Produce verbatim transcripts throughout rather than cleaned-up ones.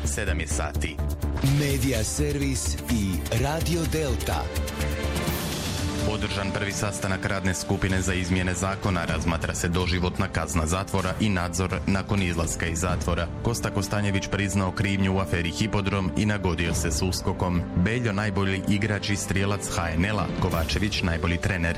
sedam je sati. Medija servis i Radio Delta. Održan prvi sastanak radne skupine za izmjene zakona, razmatra se doživotna kazna zatvora i nadzor nakon izlaska iz zatvora. Kosta Kostanjević priznao krivnju u aferi Hipodrom i nagodio se s uskokom. Beljo najbolji igrač i strijelac ha en el a, Kovačević najbolji trener.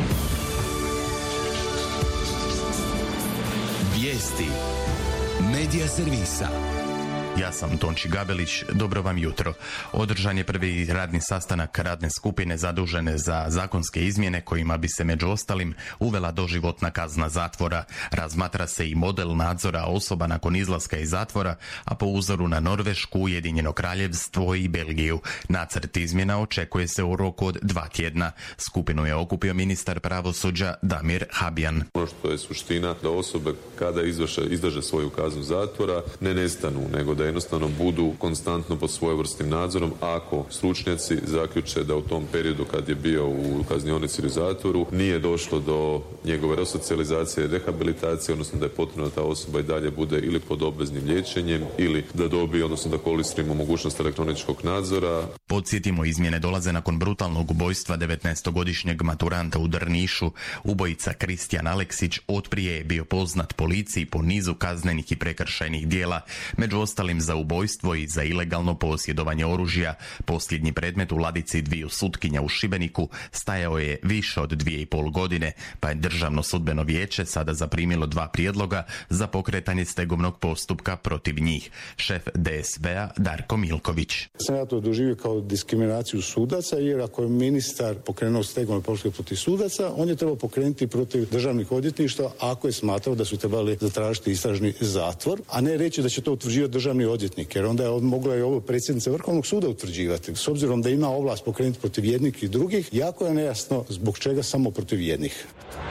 Vijesti Medija servisa. Ja sam Tonči Gabelić, dobro vam jutro. Održan je prvi radni sastanak radne skupine zadužene za zakonske izmjene kojima bi se među ostalim uvela doživotna kazna zatvora. Razmatra se i model nadzora osoba nakon izlaska iz zatvora, a po uzoru na Norvešku, Ujedinjeno Kraljevstvo i Belgiju. Nacrt izmjena očekuje se u roku od dva tjedna. Skupinu je okupio ministar pravosuđa Damir Habjan. Ono što je suština da osobe kada izvrše, izdrže svoju kaznu zatvora ne nestanu, nego da jednostavno budu konstantno pod svojevrsnim nadzorom ako stručnjaci zaključe da u tom periodu kad je bio u kaznionici ili zatvoru nije došlo do njegove resocijalizacije, rehabilitacije, odnosno da je potrebno da ta osoba i dalje bude ili pod obveznim liječenjem ili da dobije, odnosno da koristimo mogućnost elektroničkog nadzora. Podsjetimo, izmjene dolaze nakon brutalnog ubojstva devetnaestogodišnjeg maturanta u Drnišu. Ubojica Kristijan Aleksić otprije je bio poznat policiji po nizu kaznenih i prekršajnih dijela, među ostalim za ubojstvo i za ilegalno posjedovanje oružja. Posljednji predmet u ladici dviju sutkinja u Šibeniku stajao je više od dvije i pol godine, pa je Državno sudbeno vijeće sada zaprimilo dva prijedloga za pokretanje stegovnog postupka protiv njih. Šef de es be a Darko Milković. Sam ja to doživio kao diskriminaciju sudaca, jer ako je ministar pokrenuo stegovni postupak protiv sudaca, on je trebao pokrenuti protiv državnih odvjetništva ako je smatrao da su trebali zatražiti istražni zatvor, a ne reći da će to utvrđivati državni odvjetnik, jer onda je mogla i ovo predsjednica Vrhovnog suda utvrđivati. S obzirom da ima ovlast pokrenuti protiv jednih i drugih, jako je nejasno zbog čega samo protiv jednih.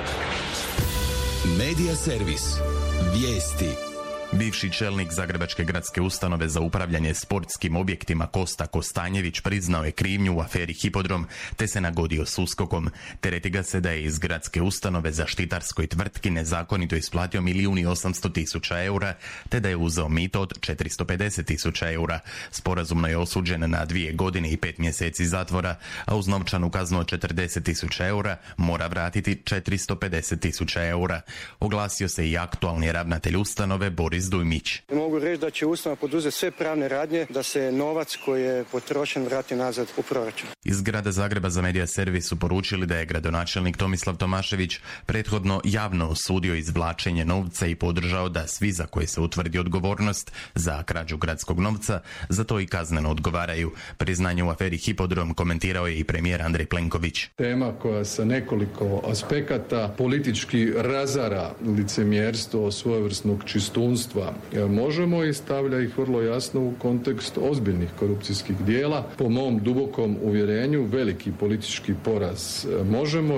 Medija servis. Vijesti. Bivši čelnik Zagrebačke gradske ustanove za upravljanje sportskim objektima Kosta Kostanjević priznao je krivnju u aferi Hipodrom te se nagodio s uskokom. Tereti ga se da je iz gradske ustanove zaštitarskoj tvrtki nezakonito isplatio milijun i osamsto tisuća eura te da je uzeo mito od četiristo pedeset tisuća eura. Sporazumno je osuđen na dvije godine i pet mjeseci zatvora, a uz novčanu kaznu od četrdeset tisuća eura mora vratiti četiristo pedeset tisuća eura. Oglasio se i aktualni ravnatelj ustanove Boris Dujmić. Mogu reći da će ustanova poduzeti sve pravne radnje da se novac koji je potrošen vrati nazad u proračun. Iz grada Zagreba za Medija servis su poručili da je gradonačelnik Tomislav Tomašević prethodno javno osudio izvlačenje novca i podržao da svi za koje se utvrdi odgovornost za krađu gradskog novca za to i kazneno odgovaraju. Priznanje u aferi Hipodrom komentirao je i premijer Andrej Plenković. Tema koja sa nekoliko aspekata politički razara licemjerstvo svojevrsnog čistunstva možemo i stavlja ih vrlo jasno u kontekst ozbiljnih korupcijskih dijela. Po mom dubokom uvjerenju veliki politički poraz možemo.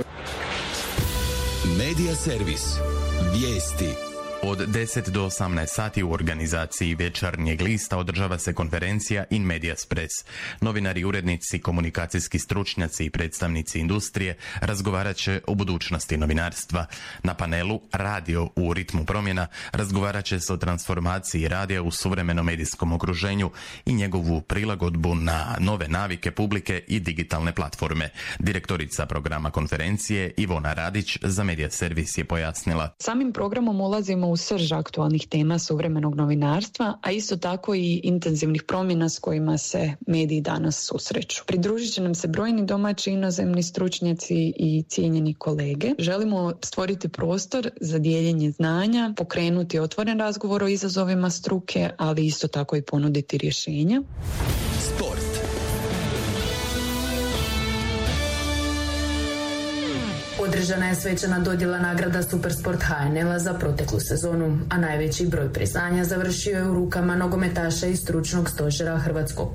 Medija servis. Vijesti. Od deset do osamnaest sati u organizaciji Večernjeg lista održava se konferencija In Medias Press. Novinari, urednici, komunikacijski stručnjaci i predstavnici industrije razgovarat će o budućnosti novinarstva. Na panelu Radio u ritmu promjena razgovarat će se o transformaciji radija u suvremenom medijskom okruženju i njegovu prilagodbu na nove navike publike i digitalne platforme. Direktorica programa konferencije Ivona Radić za Medija servis je pojasnila. Samim programom ulazimo u srž aktualnih tema suvremenog novinarstva, a isto tako i intenzivnih promjena s kojima se mediji danas susreću. Pridružit će nam se brojni domaći inozemni stručnjaci i cijenjeni kolege. Želimo stvoriti prostor za dijeljenje znanja, pokrenuti otvoren razgovor o izazovima struke, ali isto tako i ponuditi rješenja. Sport. Održana je svečana dodjela nagrada Supersport ha en el a za proteklu sezonu, a najveći broj priznanja završio je u rukama nogometaša i stručnog stožera Hrvatskog